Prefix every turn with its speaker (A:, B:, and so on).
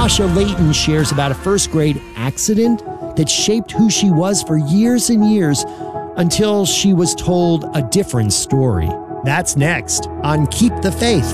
A: Tasha Layton shares about a first grade accident that shaped who she was for years and years until she was told a different story. That's next on Keep the Faith.